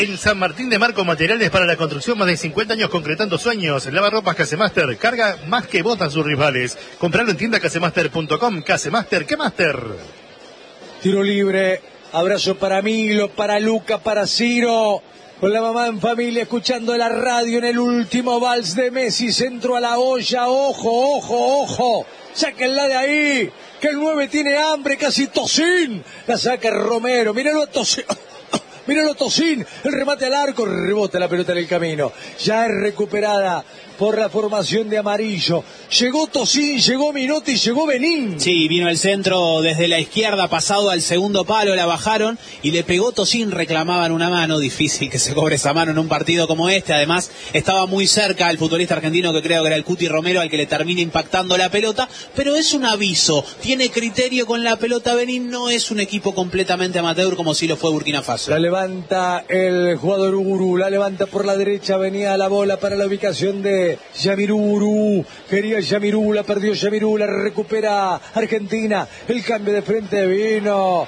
En San Martín de Mar, con materiales para la construcción, más de 50 años concretando sueños. Lavarropas Casemaster, carga más que botan sus rivales. Comprarlo en tienda casemaster.com. Casemaster, ¿qué Master? Tiro libre, abrazo para Milo, para Luca, para Ciro. Con la mamá en familia, escuchando la radio en el último vals de Messi. Centro a la olla, ojo, ojo, ojo. Sáquenla de ahí, que el 9 tiene hambre, casi Tocín. La saca Romero, míralo a Tocín. Míralo Tocín, el remate al arco, rebota la pelota en el camino. Ya es recuperada por la formación de amarillo. Llegó Tocín, llegó Minotti, llegó Benín. Sí, vino el centro desde la izquierda, pasado al segundo palo, la bajaron y le pegó Tocín, reclamaban una mano. Difícil que se cobre esa mano en un partido como este. Además, estaba muy cerca el futbolista argentino, que creo que era el Cuti Romero, al que le termina impactando la pelota. Pero es un aviso, tiene criterio con la pelota Benín, no es un equipo completamente amateur como si lo fue Burkina Faso. La levanta el jugador Uru, la levanta por la derecha, venía la bola para la ubicación de Yamir Uru, quería Yamirú, la perdió Yamirú, la recupera Argentina, el cambio de frente vino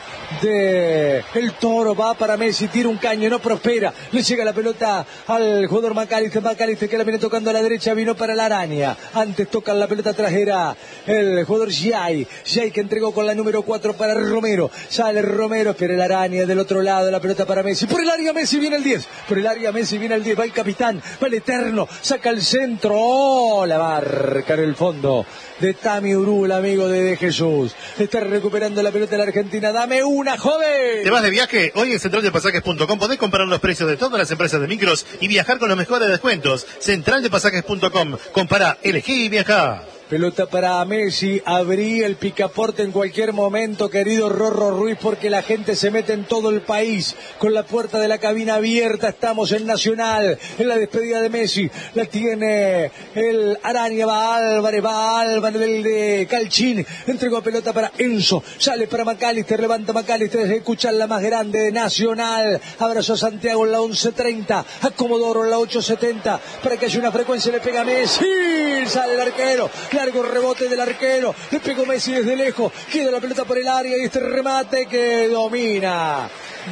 de el Toro, va para Messi, tira un caño, no prospera, le llega la pelota al jugador Macalister que la viene tocando a la derecha, vino para la araña, antes toca la pelota trasera el jugador Jai que entregó con la número 4 para Romero, sale Romero, espera la araña del otro lado, la pelota para Messi, por el área Messi viene el 10, por el área Messi viene el 10, va el capitán, va el eterno, saca el centro, oh, la marca en el fondo de Tami Uru, el amigo de Jesús, está recuperando la pelota de la Argentina, dame una, joven. ¿Te vas de viaje? Hoy en centraldepasajes.com podés comparar los precios de todas las empresas de micros y viajar con los mejores descuentos. Centraldepasajes.com, compará, elegí y viajá. Pelota para Messi, abrí el picaporte en cualquier momento, querido Rorro Ruiz, porque la gente se mete en todo el país, con la puerta de la cabina abierta, estamos en Nacional, en la despedida de Messi, la tiene el Araña, va Álvarez, el de Calchín, entregó pelota para Enzo, sale para Macalister, levanta Macalister, escuchan la más grande de Nacional, abrazó a Santiago en la 11:30, a Comodoro en la 8:70, para que haya una frecuencia, le pega Messi, sale el arquero, largo rebote del arquero, le pegó Messi desde lejos, queda la pelota por el área y este remate que domina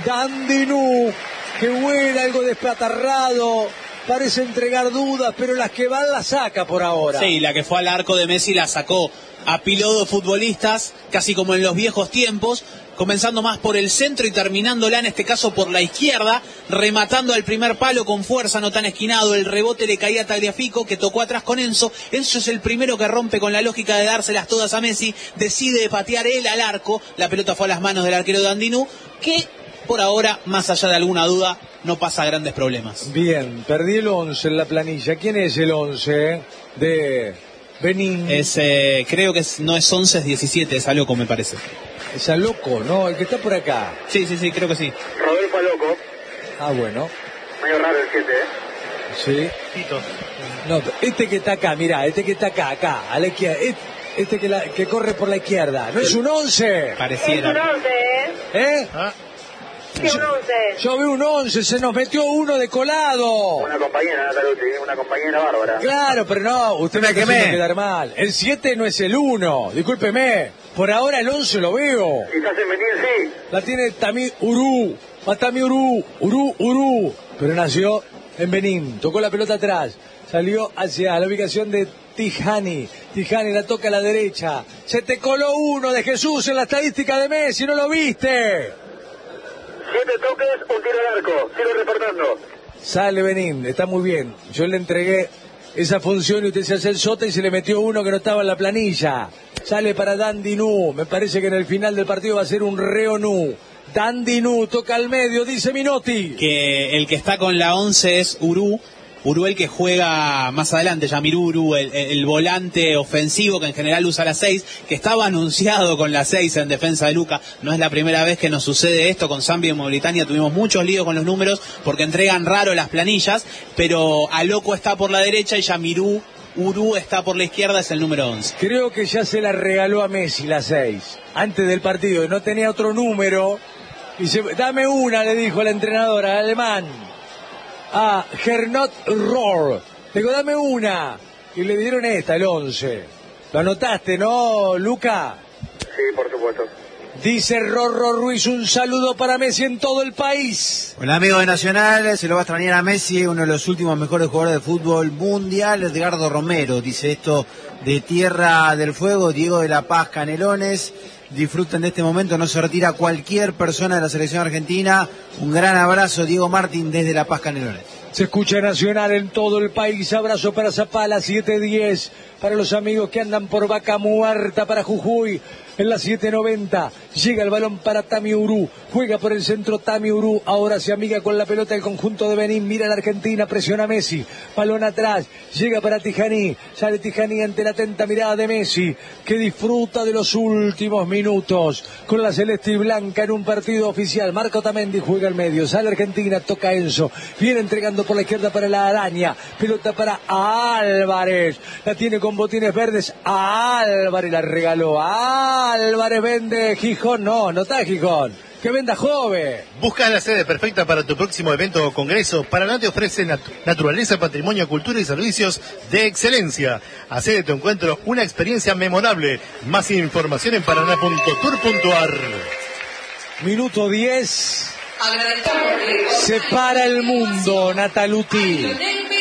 Dandinú, que vuela algo despatarrado, parece entregar dudas, pero las que van la saca por ahora. Sí, la que fue al arco de Messi la sacó a piloto futbolistas, casi como en los viejos tiempos, comenzando más por el centro y terminándola en este caso por la izquierda, rematando al primer palo con fuerza, no tan esquinado, el rebote le caía a Tagliafico, que tocó atrás con Enzo es el primero que rompe con la lógica de dárselas todas a Messi, decide patear él al arco, la pelota fue a las manos del arquero Dandinú, que por ahora, más allá de alguna duda, no pasa grandes problemas. Bien, perdí el 11 en la planilla, ¿quién es el 11 de Benín? Creo que no es 11, es 17, es Aloco me parece. Es Aloco, ¿no? El que está por acá. Sí, creo que sí. Rodolfo Aloco. Ah, bueno. Medio raro el 7, Sí. No, este que está acá, mirá, este que está acá, a la izquierda. Este que corre por la izquierda. ¿No es un 11? Pareciera. Es un 11, ¿Eh? ¿Ah? Sí, un 11. Yo vi un 11, se nos metió uno de colado. Una compañera, Natalucci, una compañera bárbara. Claro, pero no, usted me está haciendo quedar mal. El 7 no es el 1, discúlpeme. Por ahora el 11 lo veo. Quizás en Benín sí. La tiene Tami Uru. Matami Uru. Pero nació en Benín. Tocó la pelota atrás. Salió hacia la ubicación de Tijani. Tijani la toca a la derecha. Se te coló uno de Jesús en la estadística de Messi, ¿no lo viste? 7 toques, un tiro al arco. Sigo reportando. Sale Benín, está muy bien. Yo le entregué esa función y usted se hace el sota y se le metió uno que no estaba en la planilla. Sale para Dandinú. Me parece que en el final del partido va a ser un Reonú. Dandinú toca al medio, dice Minotti. Que el que está con la 11 es Uru el que juega más adelante, Yamiruru, el volante ofensivo que en general usa la 6, que estaba anunciado con la 6 en defensa de Luca. No es la primera vez que nos sucede esto, con Zambia y Mauritania tuvimos muchos líos con los números porque entregan raro las planillas, pero Aloco está por la derecha y Uru está por la izquierda, es el número 11. Creo que ya se la regaló a Messi la 6, antes del partido, no tenía otro número, y dame una, le dijo la entrenadora, al alemán, a Gernot Rohr, le digo, dame una, y le dieron esta, el 11. Lo anotaste, ¿no, Luca? Sí, por supuesto. Dice Rorro Ruiz, un saludo para Messi en todo el país. Hola, amigo de Nacional, se lo va a extrañar a Messi, uno de los últimos mejores jugadores de fútbol mundial. Edgardo Romero dice esto de Tierra del Fuego. Diego de la Paz, Canelones. Disfruten de este momento, no se retira cualquier persona de la selección argentina. Un gran abrazo, Diego Martín, desde La Paz, Canelones. Se escucha Nacional en todo el país. Abrazo para Zapala, 7:10. Para los amigos que andan por Vaca Muerta, para Jujuy. En la 7:90 llega el balón para Tami Urú, juega por el centro Tami Urú, ahora se amiga con la pelota el conjunto de Benín, mira a la Argentina, presiona a Messi, balón atrás, llega para Tijaní, sale Tijaní ante la atenta mirada de Messi, que disfruta de los últimos minutos con la celeste y blanca en un partido oficial. Marco Otamendi juega al medio, sale Argentina, toca Enzo, viene entregando por la izquierda para la Araña, pelota para Álvarez, la tiene con botines verdes, Álvarez la regaló, Álvarez vende Gijón, no está Gijón, que venda Jove. Busca la sede perfecta para tu próximo evento o congreso. Paraná te ofrece naturaleza, patrimonio, cultura y servicios de excelencia. Hacé de tu encuentro una experiencia memorable. Más información en paraná.tour.ar. Minuto 10. Se para el mundo, Nataluti.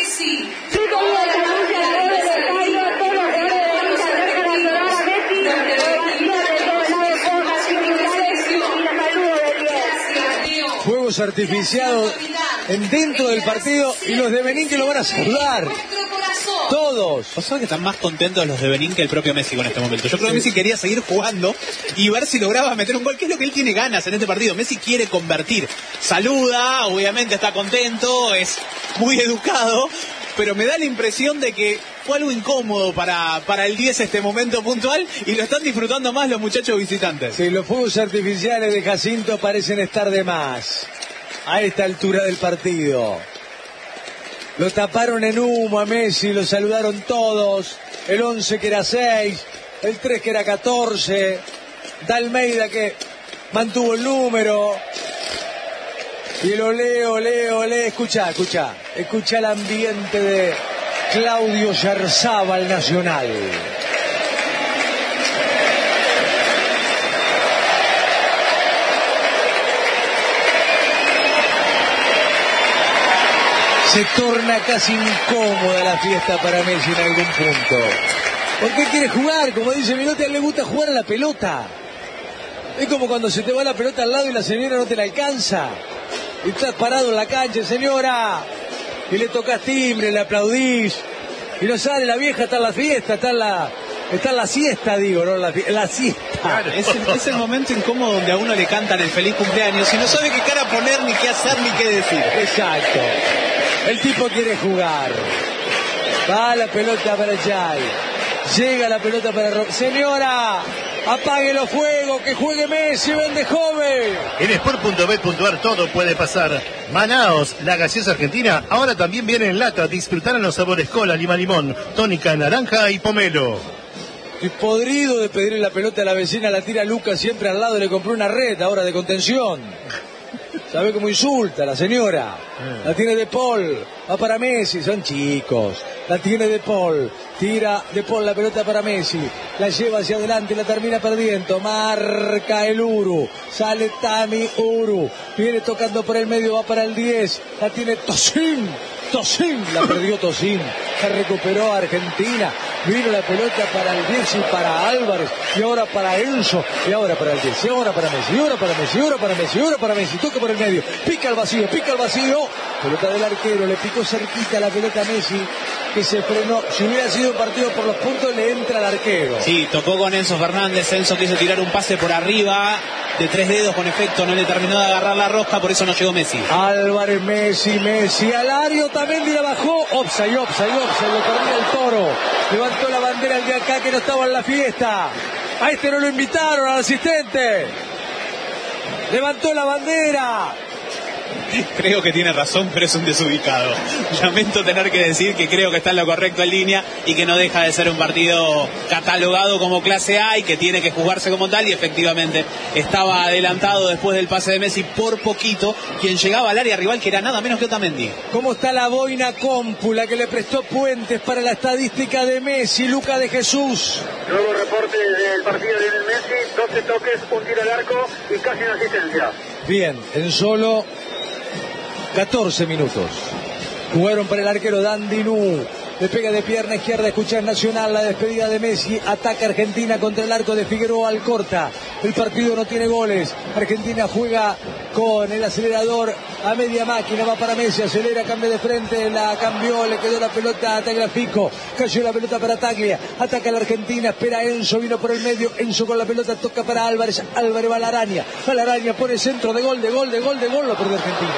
Fuegos artificiados dentro del partido y los de Benín que lo van a saludar. Todos. O sea que están más contentos los de Benín que el propio Messi con este momento. Yo creo que Messi quería seguir jugando y ver si lograba meter un gol, que es lo que él tiene ganas en este partido. Messi quiere convertir. Saluda, obviamente está contento, es muy educado, pero me da la impresión de que fue algo incómodo para el 10 este momento puntual y lo están disfrutando más los muchachos visitantes. Sí, los fuegos artificiales de Jacinto parecen estar de más a esta altura del partido. Lo taparon en humo a Messi, lo saludaron todos. El 11 que era 6, el 3 que era 14, da Almeida que mantuvo el número. Y el olé, escucha el ambiente de Claudio Yarzábal Nacional. Se torna casi incómoda la fiesta para Messi en algún punto. ¿Por qué quiere jugar? Como dice Milotti, a él le gusta jugar a la pelota. Es como cuando se te va la pelota al lado y la señora no te la alcanza. Y estás parado en la cancha, señora, y le tocas timbre, le aplaudís, y no sale la vieja, está en la fiesta, está en la siesta, digo, no la siesta. Claro, es el momento incómodo donde a uno le cantan el feliz cumpleaños y no sabe qué cara poner, ni qué hacer, ni qué decir. Exacto. El tipo quiere jugar. Va la pelota para Jai. Llega la pelota para señora, apague los fuegos, que juegue Messi, vende joven. En sport.bet.ar todo puede pasar. Manaos, la gaseosa argentina, ahora también viene en lata. Disfrutarán los sabores cola, lima, limón, tónica, naranja y pomelo. Estoy podrido de pedirle la pelota a la vecina, la tira Lucas siempre al lado, le compré una red ahora de contención. ¿Sabe cómo insulta la señora? La tiene De Paul, va para Messi, son chicos. La tiene De Paul, tira De Paul la pelota para Messi, la lleva hacia adelante, la termina perdiendo, marca el Uru, sale Tami Uru, viene tocando por el medio, va para el 10, la tiene Tosin, la perdió Tosin, se recuperó Argentina, vino la pelota para el 10 y para Álvarez, y ahora para Enzo, y ahora para el 10, y ahora para Messi, y ahora para Messi, y ahora para Messi, y ahora para Messi, toca por el medio, pica al vacío, pelota del arquero, le picó cerquita la pelota a Messi, que se frenó. Si hubiera sido un partido por los puntos, le entra al arquero. Sí, tocó con Enzo Fernández, Enzo quiso tirar un pase por arriba, de 3 dedos con efecto, no le terminó de agarrar la rosca, por eso no llegó Messi. Álvarez, Messi, Alario también la bajó, offside, lo perdía el Toro, levantó la bandera el de acá que no estaba en la fiesta, a este no lo invitaron, al asistente, levantó la bandera, Creo que tiene razón, pero es un desubicado. Lamento tener que decir que creo que está en lo correcto en línea y que no deja de ser un partido catalogado como clase A y que tiene que jugarse como tal, y efectivamente estaba adelantado después del pase de Messi por poquito quien llegaba al área rival, que era nada menos que Otamendi. ¿Cómo está la boina cómpula que le prestó Puentes para la estadística de Messi? Luca de Jesús. Nuevo reporte del partido de Lionel Messi, 12 toques, un tiro al arco y casi una asistencia. Bien, en solo 14 minutos. Jugaron para el arquero Dandinú. Le pega de pierna izquierda, escuchar Nacional, la despedida de Messi. Ataca Argentina contra el arco de Figueroa Alcorta. El partido no tiene goles. Argentina juega con el acelerador a media máquina. Va para Messi, acelera, cambia de frente. La cambió, le quedó la pelota a Tagliafico. Cayó la pelota para Taglia. Ataca la Argentina, espera Enzo, vino por el medio. Enzo con la pelota, toca para Álvarez. Álvarez va a la araña. A la araña pone centro de gol, de gol, de gol, de gol. Lo perdió Argentina.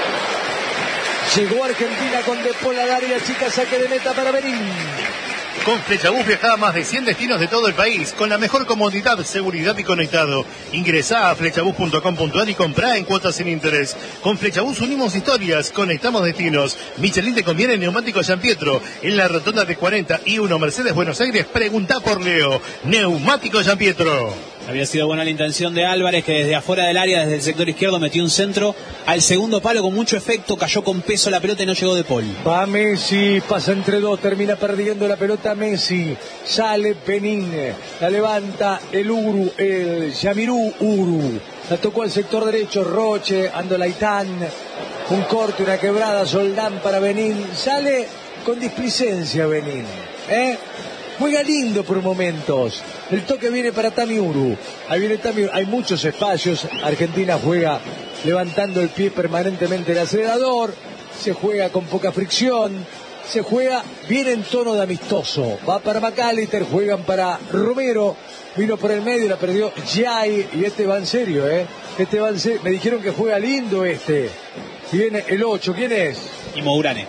Llegó Argentina con De Paul al área chica, saque de meta para Berín. Con Flechabús viaja a más de 100 destinos de todo el país, con la mejor comodidad, seguridad y conectado. Ingresá a flechabús.com.ar y comprá en cuotas sin interés. Con Flechabús unimos historias, conectamos destinos. Michelin te conviene Neumático San Pietro. En la rotonda de 40 y 1 Mercedes Buenos Aires, preguntá por Leo. Neumático San Pietro. Había sido buena la intención de Álvarez, que desde afuera del área, desde el sector izquierdo, metió un centro al segundo palo con mucho efecto, cayó con peso la pelota y no llegó De Paul. Va Messi, pasa entre dos, termina perdiendo la pelota Messi. Sale Benín, la levanta el Yamirú Uru. La tocó al sector derecho, Roche, Andolaitán. Un corte, una quebrada, Soldán para Benín. Sale con displicencia Benín, juega lindo por momentos. El toque viene para Tamiuru. Ahí viene Tamiuru. Hay muchos espacios. Argentina juega levantando el pie permanentemente el acelerador. Se juega con poca fricción. Se juega bien en tono de amistoso. Va para McAllister, juegan para Romero. Vino por el medio, la perdió Jai. Y este va en serio, Este va en serio. Me dijeron que juega lindo este. Y viene el 8. ¿Quién es? Inmourane.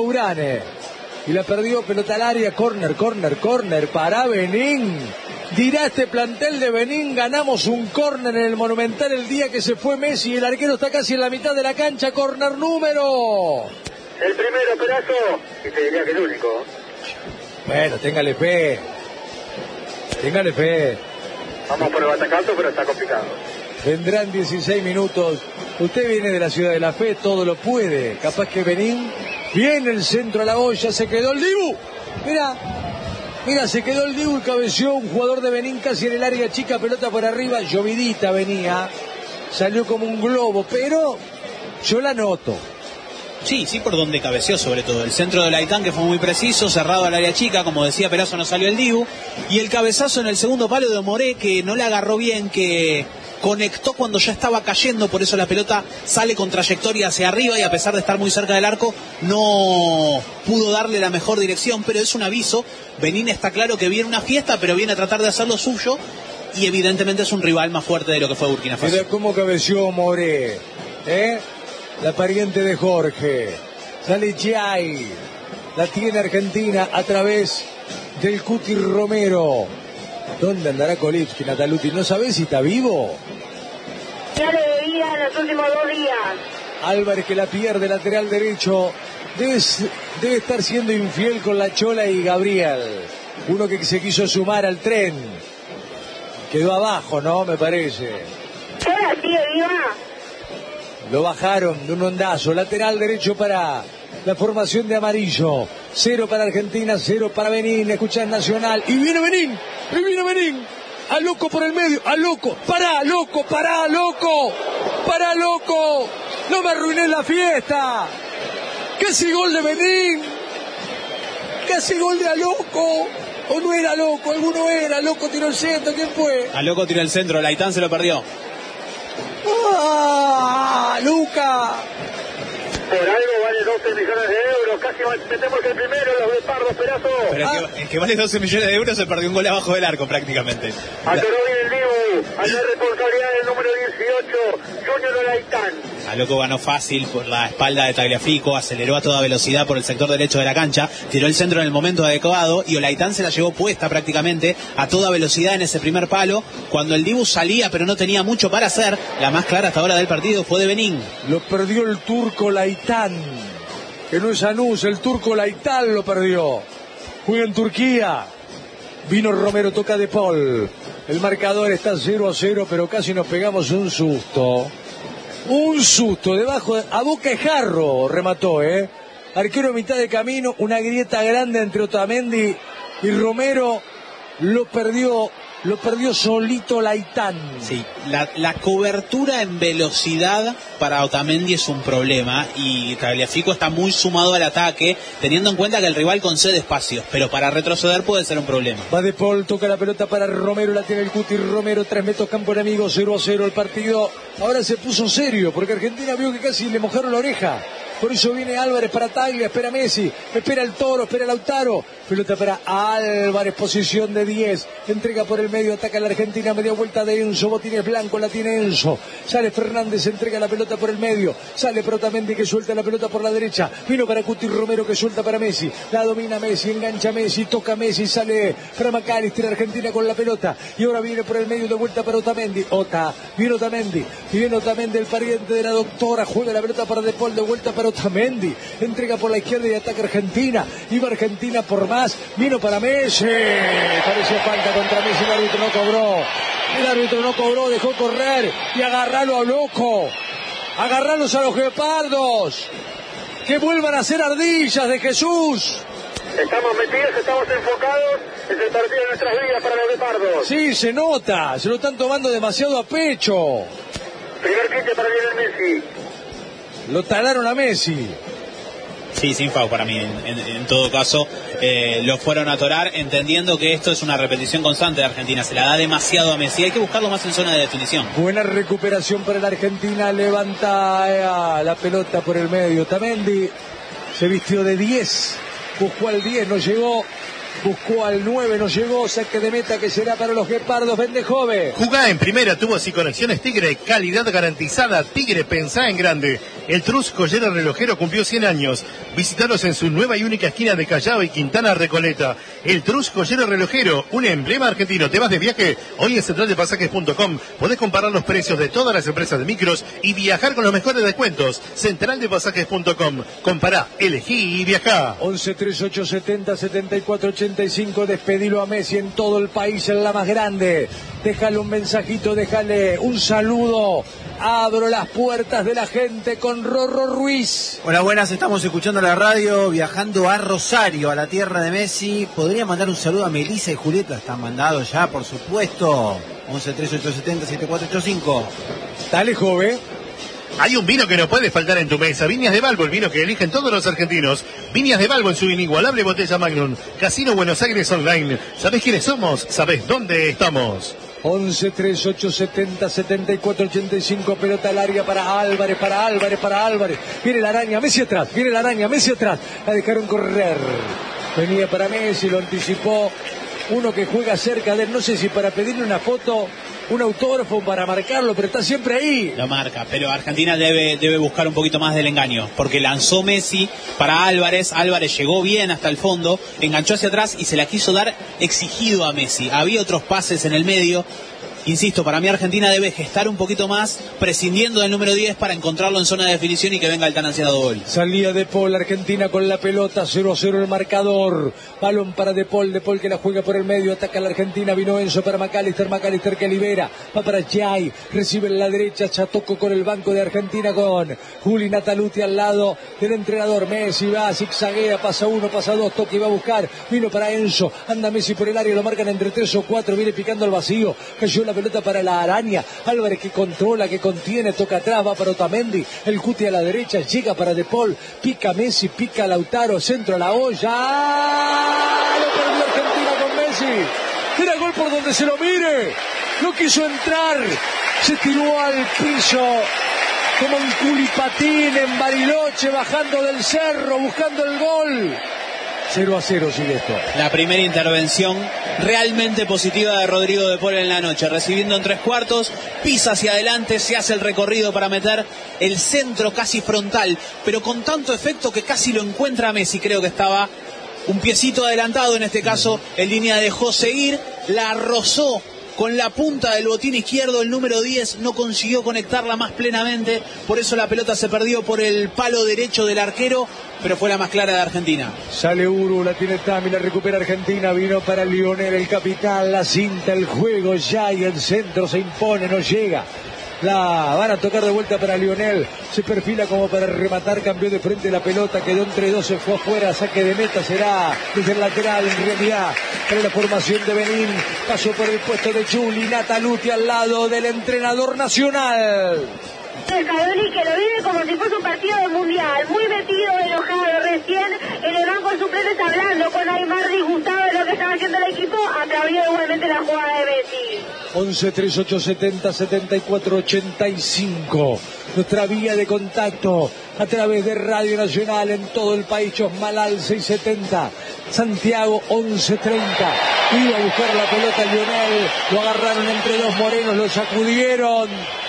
Y la perdió, pelota al área, corner para Benín. Dirá este plantel de Benín, ganamos un córner en el Monumental el día que se fue Messi. El arquero está casi en la mitad de la cancha, córner número. El primero, Perazo, y te diría que el único. Bueno, téngale fe. Vamos por el batacazo, pero está complicado. Vendrán 16 minutos. Usted viene de la ciudad de la fe, todo lo puede. Capaz que Benín, viene el centro a la olla, se quedó el Dibu. Mira, se quedó el Dibu y cabeció un jugador de Benín casi en el área chica, pelota por arriba. Llovidita venía, salió como un globo, pero yo la noto. Sí, por donde cabeceó sobre todo. El centro de Laitán, que fue muy preciso, cerrado al área chica, como decía Perazo, no salió el Dibu. Y el cabezazo en el segundo palo de Moré, que no la agarró bien, que conectó cuando ya estaba cayendo, por eso la pelota sale con trayectoria hacia arriba y a pesar de estar muy cerca del arco, no pudo darle la mejor dirección, pero es un aviso. Benín está claro que viene una fiesta, pero viene a tratar de hacer lo suyo y evidentemente es un rival más fuerte de lo que fue Burkina Faso. Mira cómo cabeció Moré, la pariente de Jorge. Sale Jai, la tiene Argentina a través del Cuti Romero. ¿Dónde andará Kolipski, Nataluti? ¿No sabés si está vivo? Ya le veía en los últimos 2 días. Álvarez, que la pierde, lateral derecho. Debe estar siendo infiel con la Chola y Gabriel. Uno que se quiso sumar al tren. Quedó abajo, ¿no? Me parece. ¿Chola sigue viva? Lo bajaron de un ondazo. Lateral derecho para la formación de amarillo. 0 para Argentina, 0 para Benín. Escuchan Nacional. Y viene Benín. A loco por el medio. A loco. Pará, loco. No me arruiné la fiesta. Casi gol de Benín. Casi gol de A loco. O no era loco. Alguno era. Loco tiró el centro. ¿Quién fue? A loco tiró el centro. Laitán se lo perdió. Luca. Por algo vale 12 millones de euros, casi metemos el primero, los de Pardo, Perazo. Pero el que vale 12 millones de euros se perdió un gol abajo del arco prácticamente. Atoró bien el Dibu. Al de responsabilidad del número 18, Junior Olaitán. A Loco ganó fácil por la espalda de Tagliafico, aceleró a toda velocidad por el sector derecho de la cancha, tiró el centro en el momento adecuado y Olaitán se la llevó puesta prácticamente a toda velocidad en ese primer palo. Cuando el Dibu salía pero no tenía mucho para hacer, la más clara hasta ahora del partido fue de Benín. Lo perdió el turco Olaitán, que no es Anús, el turco Olaitán lo perdió. Juega en Turquía. Vino Romero, toca De Paul. El marcador está 0-0, pero casi nos pegamos un susto. Un susto, debajo, a boca de jarro remató, Arquero a mitad de camino, una grieta grande entre Otamendi y Romero. Lo perdió solito Olaitán. Sí, la cobertura en velocidad para Otamendi es un problema y Tagliafico está muy sumado al ataque, teniendo en cuenta que el rival concede espacios, pero para retroceder puede ser un problema. Va De Paul, toca la pelota para Romero, la tiene el Cuti Romero, 3 metros campo enemigo, 0-0 el partido. Ahora se puso serio porque Argentina vio que casi le mojaron la oreja. Por eso viene Álvarez para Taglia, espera Messi, espera el Toro, espera Lautaro. Pelota para Álvarez, posición de 10. Entrega por el medio, ataca la Argentina, media vuelta de Enzo. Botines blanco, la tiene Enzo. Sale Fernández, entrega la pelota por el medio. Sale Protamendi que suelta la pelota por la derecha. Vino para Cuti Romero que suelta para Messi. La domina Messi, engancha Messi, toca Messi, sale para McAllister, Argentina con la pelota. Y ahora viene por el medio de vuelta para Otamendi. Viene Otamendi, el pariente de la doctora. Juega la pelota para De Paul, de vuelta para Otamendi, entrega por la izquierda y ataca Argentina. Iba Argentina por más, vino para Messi. Pareció falta contra Messi, el árbitro no cobró, dejó correr y agarralo a Loco. Agarralos a los guepardos. Que vuelvan a ser ardillas de Jesús. Estamos metidos, estamos enfocados. Es el partido de nuestras vidas para los guepardos. Sí, se nota, se lo están tomando demasiado a pecho. Primer quite para Lionel Messi. Lo talaron a Messi. Sí, sin FAU para mí, en todo caso, lo fueron a atorar, entendiendo que esto es una repetición constante de Argentina, se la da demasiado a Messi, hay que buscarlo más en zona de definición. Buena recuperación para la Argentina, levanta la pelota por el medio, Otamendi se vistió de 10, buscó al 10, no llegó. Buscó al 9, no llegó, saque de meta que será para los guepardos, vende joven. Jugá en primera, tubos y conexiones Tigre, calidad garantizada. Tigre, pensá en grande. El Trus Joyero Relojero cumplió 100 años. Visítalos en su nueva y única esquina de Callao y Quintana Recoleta. El Trus Joyero Relojero, un emblema argentino. ¿Te vas de viaje? Hoy en centraldepasajes.com podés comparar los precios de todas las empresas de micros y viajar con los mejores descuentos. Centraldepasajes.com. Compará, elegí y viajá. 11 38 70 74 85. Despedilo a Messi en todo el país, en la más grande. Déjale un mensajito, déjale un saludo. Abro las puertas de la gente con Rorro Ruiz. Hola, buenas, estamos escuchando la radio, viajando a Rosario, a la tierra de Messi. ¿Podría mandar un saludo a Melissa y Julieta? Están mandados ya, por supuesto. 11 38 70 7485. Dale, joven. Hay un vino que no puede faltar en tu mesa. Viñas de Balbo, el vino que eligen todos los argentinos. Viñas de Balbo en su inigualable botella Magnum. Casino Buenos Aires Online. ¿Sabés quiénes somos? ¿Sabés dónde estamos? 11 38 70 74 85. Pelota al área para Álvarez. Viene la araña, Messi atrás. La dejaron correr. Venía para Messi, lo anticipó. Uno que juega cerca de él, no sé si para pedirle una foto, un autógrafo, para marcarlo, pero está siempre ahí. Lo marca, pero Argentina debe buscar un poquito más del engaño, porque lanzó Messi para Álvarez llegó bien hasta el fondo, enganchó hacia atrás y se la quiso dar exigido a Messi. Había otros pases en el medio. Insisto, para mí Argentina debe gestar un poquito más, prescindiendo del número 10 para encontrarlo en zona de definición y que venga el tan ansiado gol. Salía De Paul, Argentina con la pelota, 0-0 el marcador. Balón para De Paul que la juega por el medio, ataca a la Argentina, vino Enzo para McAllister que libera, va para Jai, recibe en la derecha, Chatoco con el banco de Argentina con Juli Nataluti al lado del entrenador. Messi va, zigzaguea, pasa 1, pasa 2, toque y va a buscar, vino para Enzo, anda Messi por el área, lo marcan entre 3 o 4, viene picando al vacío, cayó la pelota para la araña, Álvarez que controla, que contiene, toca atrás, va para Otamendi, el Cuti a la derecha, llega para De Paul, pica Messi, pica Lautaro, centro a la olla, lo perdió Argentina con Messi, era gol por donde se lo mire, no quiso entrar, se tiró al piso como un culipatín en Bariloche, bajando del cerro, buscando el gol. 0-0 sigue esto. La primera intervención realmente positiva de Rodrigo de Paul en la noche, recibiendo en 3/4, pisa hacia adelante, se hace el recorrido para meter el centro casi frontal, pero con tanto efecto que casi lo encuentra Messi. Creo que estaba un piecito adelantado, en este caso en línea dejó seguir, la rozó con la punta del botín izquierdo, el número 10 no consiguió conectarla más plenamente, por eso la pelota se perdió por el palo derecho del arquero, pero fue la más clara de Argentina. Sale Uru, la tiene Tami, la recupera Argentina, vino para Lionel, el capitán, la cinta, el juego ya y el centro se impone, no llega. La van a tocar de vuelta para Lionel, se perfila como para rematar, cambió de frente la pelota, quedó entre dos, se fue afuera, saque de meta, será desde el lateral en realidad para la formación de Benín, pasó por el puesto de Juli, Nataluti al lado del entrenador nacional. Scaloni, que lo vive como si fuese un partido de mundial, muy metido, enojado, recién en el banco de suplentes hablando con Aymar, disgustado de lo que estaba haciendo el equipo, aplaudió igualmente la jugada de Messi. 11 38 70 74 85, nuestra vía de contacto a través de Radio Nacional en todo el país. Chosmalal 670, Santiago 1130, iba a buscar la pelota Lionel, lo agarraron entre dos morenos, lo sacudieron.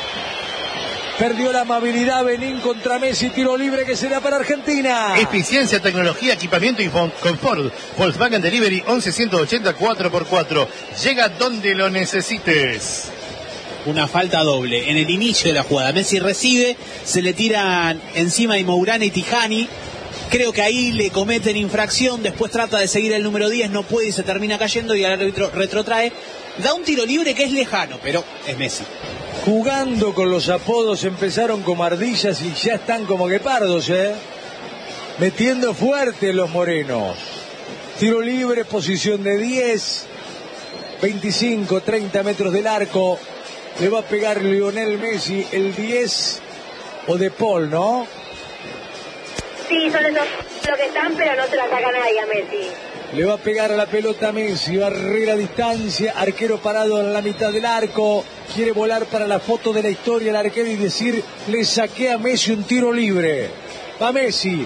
Perdió la amabilidad Benín contra Messi, tiro libre que será para Argentina. Eficiencia, tecnología, equipamiento y confort. Volkswagen Delivery 11-180 4x4. Llega donde lo necesites. Una falta doble en el inicio de la jugada. Messi recibe, se le tiran encima de Mourane y Tijani. Creo que ahí le cometen infracción, después trata de seguir el número 10, no puede y se termina cayendo y el árbitro retrotrae. Da un tiro libre que es lejano, pero es Messi. Jugando con los apodos, empezaron como ardillas y ya están como guepardos, metiendo fuerte los morenos. Tiro libre, posición de 10, 25, 30 metros del arco. Le va a pegar Lionel Messi, el 10 o De Paul, ¿no? Sí, son esos lo que están, pero no se la saca nadie a Messi. Le va a pegar a la pelota a Messi, barrera a distancia, arquero parado en la mitad del arco, quiere volar para la foto de la historia el arquero y decir, le saqué a Messi un tiro libre. Va Messi,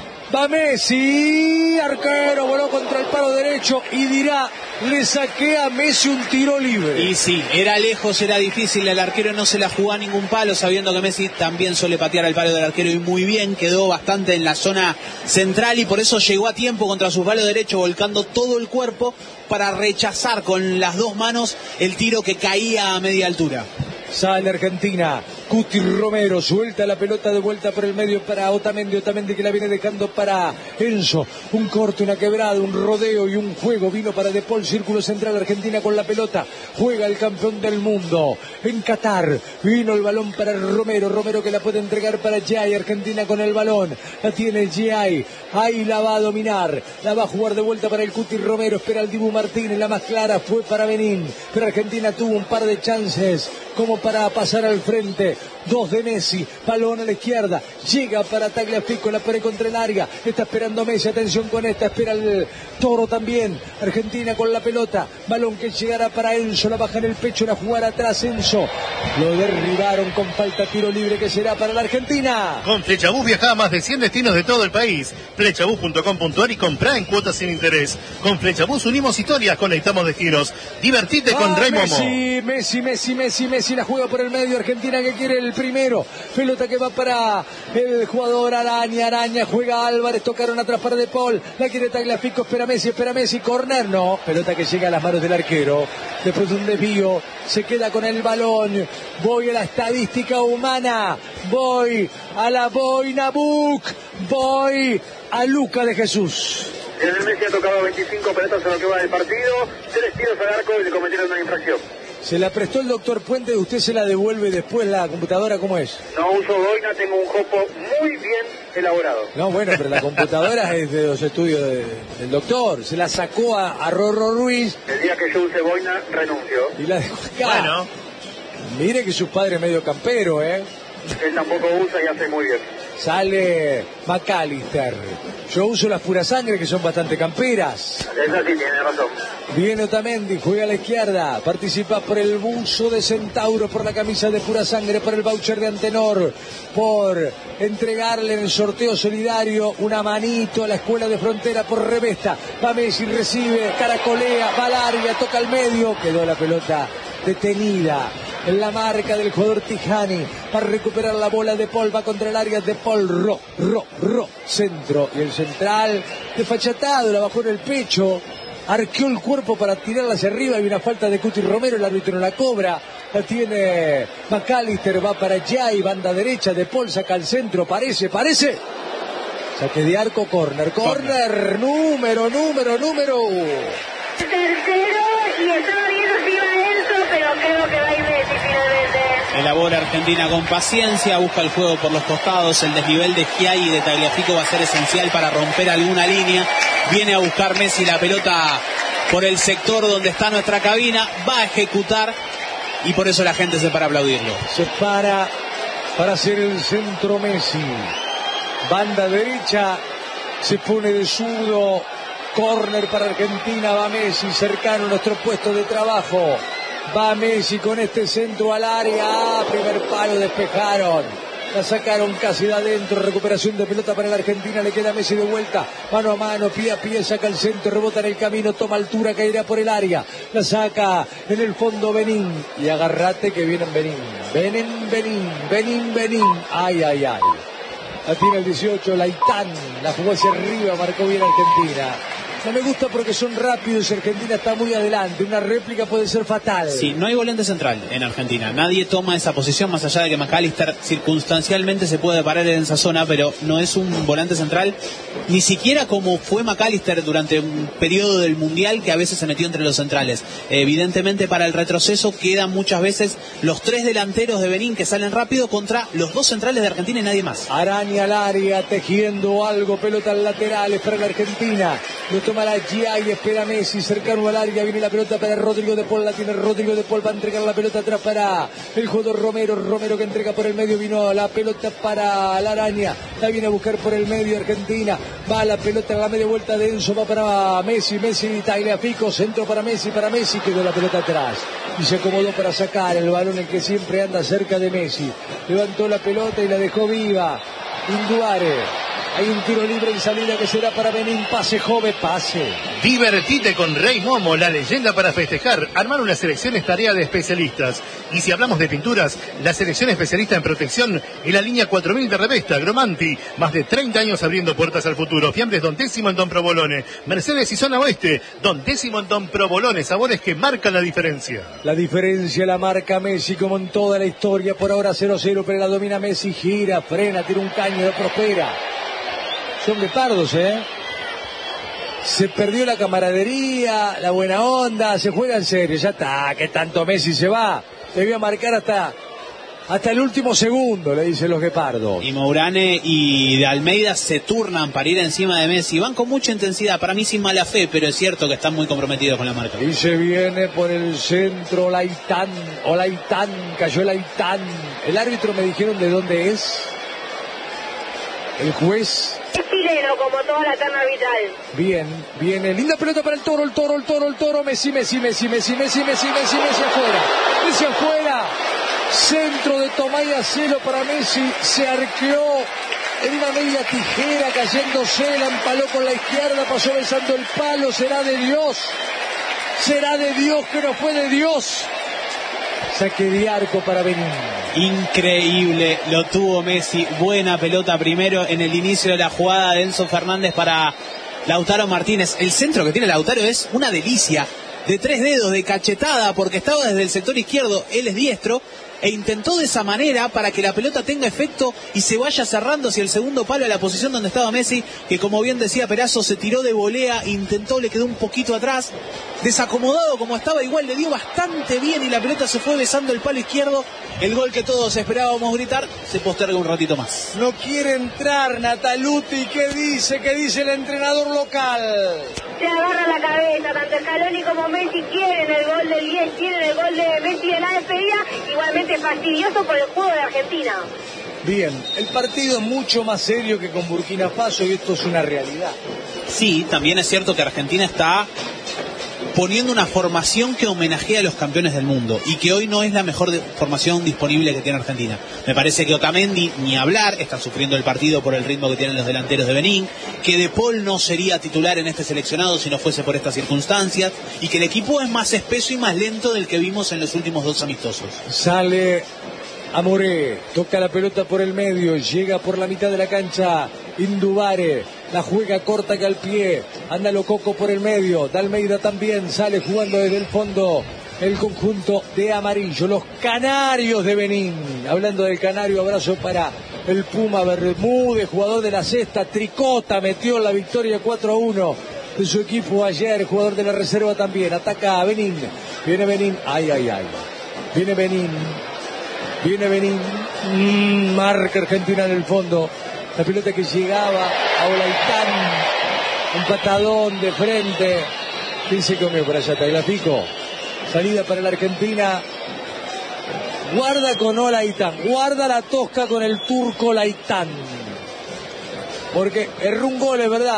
arquero, voló contra el palo derecho y dirá, le saqué a Messi un tiro libre. Y sí, era lejos, era difícil, el arquero no se la jugó a ningún palo, sabiendo que Messi también suele patear al palo del arquero y muy bien, quedó bastante en la zona central y por eso llegó a tiempo contra su palo derecho, volcando todo el cuerpo para rechazar con las dos manos el tiro que caía a media altura. Sale Argentina, Cuti Romero suelta la pelota de vuelta por el medio para Otamendi que la viene dejando para Enzo, un corte, una quebrada, un rodeo y un juego, vino para De Paul, círculo central, Argentina con la pelota, juega el campeón del mundo en Qatar, vino el balón para Romero que la puede entregar para Jai, Argentina con el balón, la tiene Jai, ahí la va a dominar, la va a jugar de vuelta para el Cuti Romero, espera el Dibu Martínez, la más clara fue para Benín, pero Argentina tuvo un par de chances como para pasar al frente, dos de Messi, balón a la izquierda, llega para Tagliafico, la pone contra el área, está esperando Messi, atención con esta, espera el Toro también, Argentina con la pelota, balón que llegará para Enzo, la baja en el pecho, la jugar atrás Enzo, lo derribaron con falta, tiro libre que será para la Argentina. Con Flechabús viaja a más de 100 destinos de todo el país. Flechabús.com.ar y comprá en cuotas sin interés. Con Flechabús unimos historias, conectamos destinos. Divertite con Ray Momo. Messi la juega por el medio, Argentina que quiere el primero, pelota que va para el jugador Araña, juega Álvarez, tocaron atrás para De Paul, la quiere Tagliafico, espera Messi, córner, no, pelota que llega a las manos del arquero, después de un desvío, se queda con el balón, voy a la estadística humana, voy a la Boina Book, voy a Luca de Jesús. El Messi ha tocado 25 pelotas en lo que va del partido, 3 tiros al arco y le cometieron una infracción. Se la prestó el doctor Puente, usted se la devuelve después la computadora, ¿cómo es? No uso boina, tengo un jopo muy bien elaborado. No, bueno, pero la computadora es de los estudios del doctor. Se la sacó a Rorro Ruiz. El día que yo use boina, renuncio. Y la dejó acá. Bueno. Mire que su padre es medio campero, Él tampoco usa y hace muy bien. Sale McAllister. Yo uso las pura sangre que son bastante camperas. Eso sí, tiene razón. Viene Otamendi, juega a la izquierda, participa por el buzo de Centauro, por la camisa de pura sangre, por el voucher de Antenor, por entregarle en el sorteo solidario una manito a la escuela de frontera por Revesta. Va Messi, recibe, caracolea, va al área, toca al medio, quedó la pelota detenida en la marca del jugador Tijani para recuperar la bola. De Paul va contra el área, de Paul, centro, y el central desfachatado, la bajó en el pecho, arqueó el cuerpo para tirarla hacia arriba, y una falta de Cuti Romero, el árbitro no la cobra, la tiene McAllister, va para allá y banda derecha, de Paul saca al centro, parece, saque de arco, corner, número. Tercero, y estaba viendo si iba Enzo, pero creo que va a ir Messi finalmente. Elabora Argentina con paciencia, busca el juego por los costados, el desnivel de Schiai y de Tagliafico va a ser esencial para romper alguna línea. Viene a buscar Messi la pelota por el sector donde está nuestra cabina, va a ejecutar y por eso la gente se para a aplaudirlo. Se para hacer el centro Messi. Banda derecha, se pone de zurdo. Córner para Argentina, va Messi, cercano a nuestro puesto de trabajo. Va Messi con este centro al área. Primer palo, despejaron. La sacaron casi de adentro. Recuperación de pelota para la Argentina. Le queda Messi de vuelta. Mano a mano, pie a pie, saca el centro, rebota en el camino, toma altura, caerá por el área. La saca en el fondo Benín. Y agarrate que vienen Benín. Ay. La tiene el 18, Laitán. La jugó hacia arriba, marcó bien Argentina. No me gusta porque son rápidos y Argentina está muy adelante. Una réplica puede ser fatal. Sí, no hay volante central en Argentina. Nadie toma esa posición, más allá de que McAllister circunstancialmente se puede parar en esa zona, pero no es un volante central, ni siquiera como fue McAllister durante un periodo del Mundial, que a veces se metió entre los centrales. Evidentemente, para el retroceso quedan muchas veces los tres delanteros de Benín que salen rápido contra los dos centrales de Argentina y nadie más. Araña al área, tejiendo algo, pelota al lateral, para la Argentina. Lo toma la Schiai, espera Messi, cercano al área, viene la pelota para Rodrigo de Paul, la tiene Rodrigo de Paul, va a entregar la pelota atrás para el jugador Romero que entrega por el medio, vino la pelota para la Araña, la viene a buscar por el medio Argentina, va la pelota en la media vuelta de Enzo, va para Messi, Tagliafico, centro para Messi, quedó la pelota atrás y se acomodó para sacar el balón, el que siempre anda cerca de Messi, levantó la pelota y la dejó viva. Induare. Hay un tiro libre en salida que será para Benín. Pase, joven, pase. Divertite con Rey Momo, la leyenda para festejar. Armar una selección es tarea de especialistas. Y si hablamos de pinturas, la selección especialista en protección es la línea 4000 de Revesta, Gromanti. Más de 30 años abriendo puertas al futuro. Fiambres Don Décimo en Don Provolone. Mercedes y Zona Oeste. Don Décimo en Don Provolone. Sabores que marcan la diferencia. La diferencia la marca Messi como en toda la historia. Por ahora 0-0, pero la domina Messi. Gira, frena, tira un caño, prospera. Son guepardos, Se perdió la camaradería, la buena onda, se juega en serio, ya está, que tanto Messi se va. Debió marcar hasta el último segundo, le dicen los guepardos. Y Mourane y de Almeida se turnan para ir encima de Messi, van con mucha intensidad, para mí sin mala fe, pero es cierto que están muy comprometidos con la marca. Y se viene por el centro Laitán, cayó Laitán. El árbitro me dijeron de dónde es. El juez es chileno, como toda la terna arbitral. Bien, viene, linda pelota para el toro, Messi afuera, centro de Tomás Acelo para Messi, se arqueó en una media tijera, cayéndose, la empaló con la izquierda, pasó besando el palo, será de Dios que no fue de Dios. Saque de arco para Benín. Increíble, lo tuvo Messi, buena pelota primero en el inicio de la jugada de Enzo Fernández para Lautaro Martínez. El centro que tiene Lautaro es una delicia, de 3 dedos, de cachetada, porque estaba desde el sector izquierdo, él es diestro, e intentó de esa manera para que la pelota tenga efecto y se vaya cerrando hacia el segundo palo a la posición donde estaba Messi, que como bien decía Perazo, se tiró de volea, intentó, le quedó un poquito atrás, desacomodado como estaba, igual le dio bastante bien y la pelota se fue besando el palo izquierdo. El gol que todos esperábamos gritar se posterga un ratito más. No quiere entrar Nataluti. ¿Qué dice el entrenador local? Se agarra la cabeza, tanto Scaloni como Messi quieren el gol del 10, quieren el gol de Messi de la despedida, igualmente fastidioso por el juego de Argentina. Bien, el partido es mucho más serio que con Burkina Faso y esto es una realidad. Sí, también es cierto que Argentina está poniendo una formación que homenajea a los campeones del mundo y que hoy no es la mejor formación disponible que tiene Argentina. Me parece que Otamendi, ni hablar, está sufriendo el partido por el ritmo que tienen los delanteros de Benín, que De Paul no sería titular en este seleccionado si no fuese por estas circunstancias, y que el equipo es más espeso y más lento del que vimos en los últimos 2 amistosos. Sale Amoré, toca la pelota por el medio, llega por la mitad de la cancha Indubare, la juega corta que al pie, anda Lococo por el medio, Dalmeida también sale jugando desde el fondo el conjunto de amarillo, los canarios de Benín. Hablando del canario, abrazo para el Puma Bermúdez, jugador de la Sexta, Tricota metió la victoria 4-1 de su equipo ayer, jugador de la reserva también. Ataca a Benín, viene Benín, ay, viene Benín, marca Argentina en el fondo, la pelota que llegaba a Olaitán, un patadón de frente. ¿Quién se comió por allá? Tagliafico. Salida para la Argentina. Guarda con Olaitán, guarda la tosca con el turco Olaitán, porque erró un gol, es verdad.